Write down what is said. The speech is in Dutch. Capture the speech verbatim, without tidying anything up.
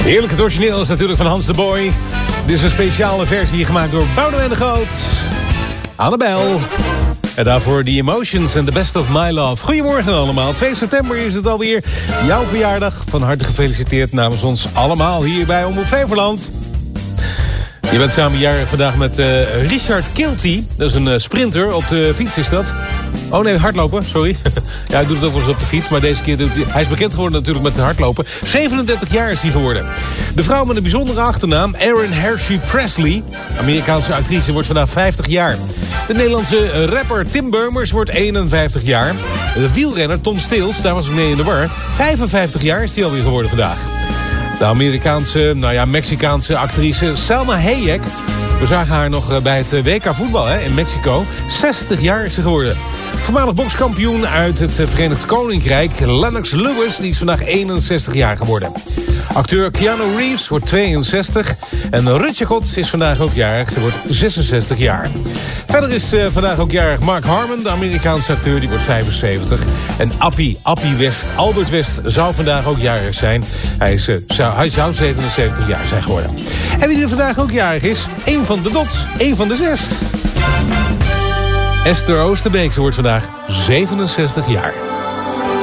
Heerlijk, het origineel is natuurlijk van Hans de Boy. Dit is een speciale versie gemaakt door Boudewijn de Groot. Annabel. En daarvoor The Emotions and the Best of My Love. Goedemorgen allemaal. twee september is het alweer jouw verjaardag. Van harte gefeliciteerd namens ons allemaal hier bij Omroep Flevoland. Je bent samen jarig vandaag met uh, Richard Kilty. Dat is een uh, sprinter. Op de fiets is dat. Oh nee, hardlopen, sorry. Ja, hij doet het ook wel eens op de fiets, maar deze keer doet hij... Hij is bekend geworden natuurlijk met het hardlopen. zevenendertig jaar is hij geworden. De vrouw met een bijzondere achternaam, Erin Hershey Presley. Amerikaanse actrice, wordt vandaag vijftig jaar. De Nederlandse rapper Tim Beumers wordt eenenvijftig jaar. De wielrenner Tom Steels, daar was ik mee in de war. vijfenvijftig jaar is hij alweer geworden vandaag. De Amerikaanse, nou ja, Mexicaanse actrice Salma Hayek. We zagen haar nog bij het W K voetbal hè, in Mexico. zestig jaar is ze geworden. Voormalig bokskampioen uit het Verenigd Koninkrijk, Lennox Lewis, die is vandaag eenenzestig jaar geworden. Acteur Keanu Reeves wordt tweeënzestig. En Rutje Kot is vandaag ook jarig, ze wordt zesenzestig jaar. Verder is uh, vandaag ook jarig Mark Harmon, de Amerikaanse acteur, die wordt vijfenzeventig. En Appie, Appie West, Albert West, zou vandaag ook jarig zijn. Hij, is, uh, zou, hij zou zevenenzeventig jaar zijn geworden. En wie er vandaag ook jarig is, één van de dots, één van de zes. Esther Oosterbeek, ze wordt vandaag zevenenzestig jaar.